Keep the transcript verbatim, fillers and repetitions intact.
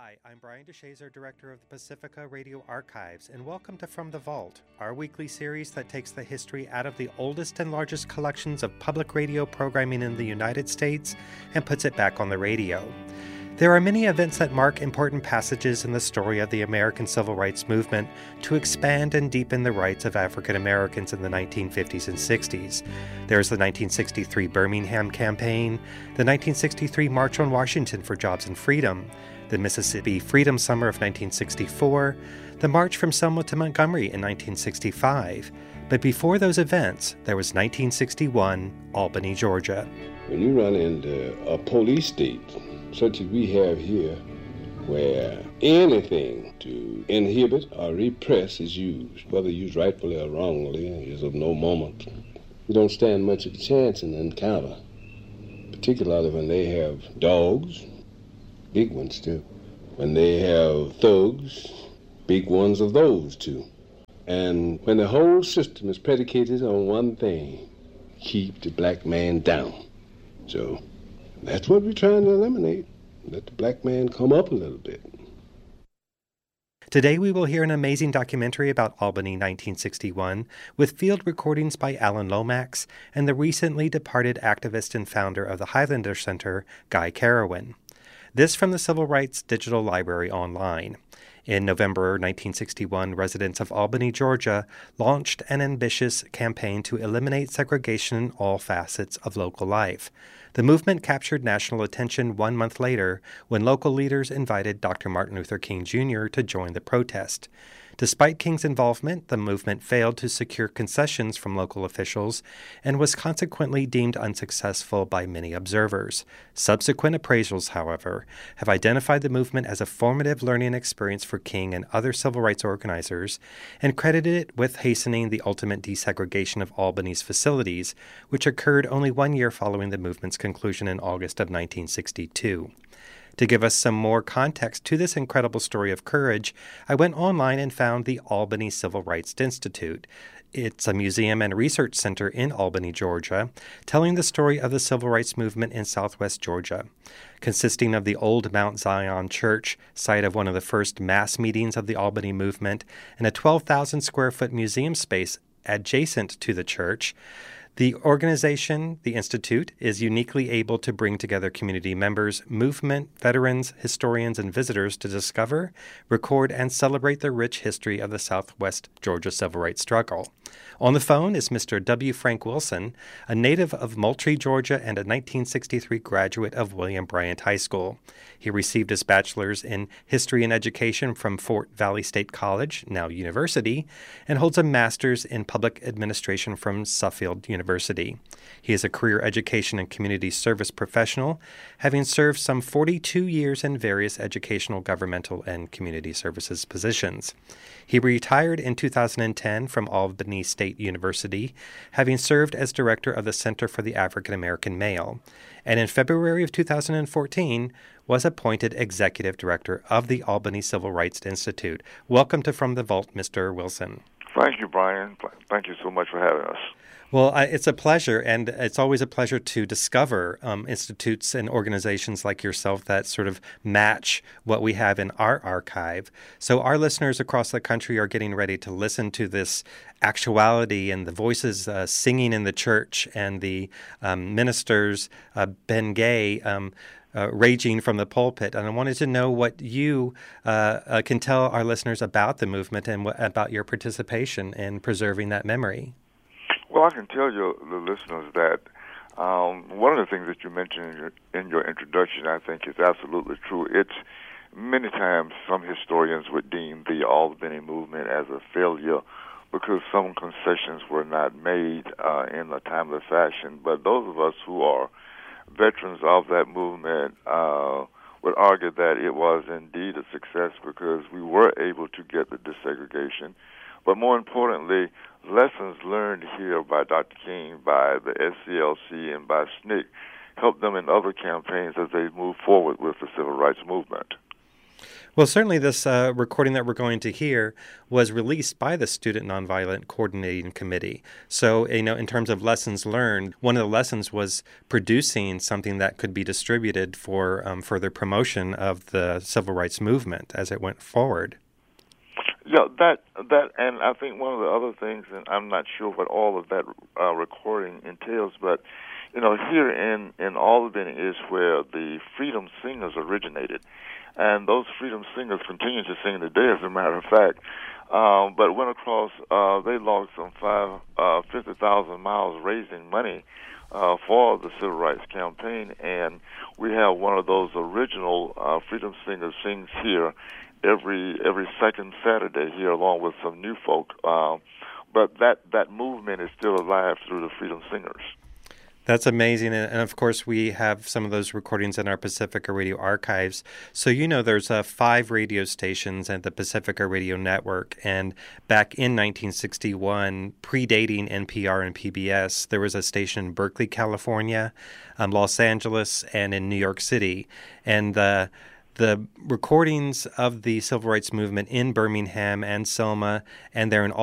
Hi, I'm Brian DeShazer, Director of the Pacifica Radio Archives, and welcome to From the Vault, our weekly series that takes the history out of the oldest and largest collections of public radio programming in the United States and puts it back on the radio. There are many events that mark important passages in the story of the American Civil Rights Movement to expand and deepen the rights of African Americans in the nineteen fifties and sixties. There's the nineteen sixty-three Birmingham Campaign, the nineteen sixty-three March on Washington for Jobs and Freedom, the Mississippi Freedom Summer of nineteen sixty-four, the March from Selma to Montgomery in nineteen sixty-five. But before those events, there was nineteen sixty-one, Albany, Georgia. When you run into a police state, such as we have here, where anything to inhibit or repress is used, whether used rightfully or wrongly, is of no moment. You don't stand much of a chance in an encounter, particularly when they have dogs, big ones too. When they have thugs, big ones of those too. And when the whole system is predicated on one thing, keep the black man down. So that's what we're trying to eliminate. Let the black man come up a little bit. Today we will hear an amazing documentary about Albany nineteen sixty-one with field recordings by Alan Lomax and the recently departed activist and founder of the Highlander Center, Guy Carawan. This from the Civil Rights Digital Library online. In November nineteen sixty-one, residents of Albany, Georgia, launched an ambitious campaign to eliminate segregation in all facets of local life. The movement captured national attention one month later when local leaders invited Doctor Martin Luther King Junior to join the protest. Despite King's involvement, the movement failed to secure concessions from local officials and was consequently deemed unsuccessful by many observers. Subsequent appraisals, however, have identified the movement as a formative learning experience for King and other civil rights organizers and credited it with hastening the ultimate desegregation of Albany's facilities, which occurred only one year following the movement's conclusion in August of nineteen sixty-two. To give us some more context to this incredible story of courage, I went online and found the Albany Civil Rights Institute. It's a museum and research center in Albany, Georgia, telling the story of the civil rights movement in southwest Georgia. Consisting of the old Mount Zion Church, site of one of the first mass meetings of the Albany movement, and a twelve thousand square foot museum space adjacent to the church, the organization, the Institute, is uniquely able to bring together community members, movement, veterans, historians, and visitors to discover, record, and celebrate the rich history of the Southwest Georgia civil rights struggle. On the phone is Mister W. Frank Wilson, a native of Moultrie, Georgia, and a nineteen sixty-three graduate of William Bryant High School. He received his bachelor's in history and education from Fort Valley State College, now university, and holds a master's in public administration from Suffield University. He is a career education and community service professional, having served some forty-two years in various educational, governmental, and community services positions. He retired in two thousand ten from Albany State University, having served as director of the Center for the African American Male, and in February of two thousand fourteen was appointed executive director of the Albany Civil Rights Institute. Welcome to From the Vault, Mister Wilson. Thank you, Brian. Thank you so much for having us. Well, I, it's a pleasure, and it's always a pleasure to discover um, institutes and organizations like yourself that sort of match what we have in our archive. So our listeners across the country are getting ready to listen to this actuality and the voices uh, singing in the church and the um, ministers, uh, Ben Gay, um, uh, raging from the pulpit. And I wanted to know what you uh, uh, can tell our listeners about the movement and w- about your participation in preserving that memory. Well, I can tell you, the listeners, that um, one of the things that you mentioned in your, in your introduction, I think, is absolutely true. It's many times some historians would deem the Albany movement as a failure because some concessions were not made uh, in a timely fashion. But those of us who are veterans of that movement uh, would argue that it was indeed a success because we were able to get the desegregation. But more importantly, lessons learned here by Doctor King, by the S C L C, and by S N C C helped them in other campaigns as they move forward with the civil rights movement. Well, certainly this uh, recording that we're going to hear was released by the Student Nonviolent Coordinating Committee. So, you know, in terms of lessons learned, one of the lessons was producing something that could be distributed for um, further promotion of the civil rights movement as it went forward. Yeah, that that, and I think one of the other things, and I'm not sure what all of that uh, recording entails, but you know, here in in Albany is where the Freedom Singers originated. And those Freedom Singers continue to sing today, as a matter of fact. Um, but went across, uh, they logged some five, uh, fifty thousand miles raising money uh, for the Civil Rights Campaign. And we have one of those original uh, Freedom Singers sings here every every second Saturday here, along with some new folk. Uh, but that, that movement is still alive through the Freedom Singers. That's amazing. And, and of course, we have some of those recordings in our Pacifica Radio archives. So, you know, there's uh, five radio stations at the Pacifica Radio Network. And back in nineteen sixty-one, predating N P R and P B S, there was a station in Berkeley, California, um, Los Angeles, and in New York City. And the the recordings of the civil rights movement in Birmingham and Selma, and they're in